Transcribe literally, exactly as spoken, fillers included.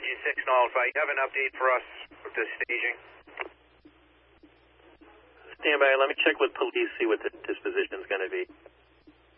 six Nullify. You have an update for us with the staging? Stand by. Let me check with police, see what the disposition is going to be.